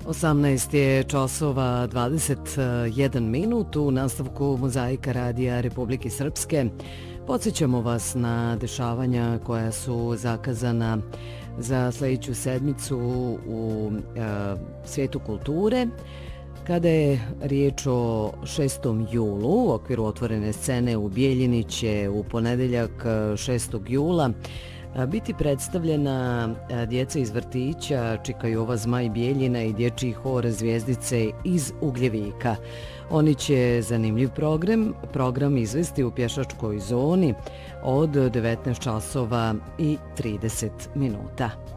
18 je časova 21 minut u nastavku Mozaika Radija Republike Srpske. Podsjećamo vas na dešavanja koja su zakazana za sljedeću sedmicu u svijetu kulture. Kada je riječ o 6. julu, u okviru otvorene scene u Bijeljini će u ponedeljak 6. jula biti predstavljena djeca iz vrtića Čika Jova Zmaj Bijeljina i dječji hor Zvijezdice iz Ugljevika. Oni će zanimljiv program izvesti u pješačkoj zoni od 19 časova i 30 minuta.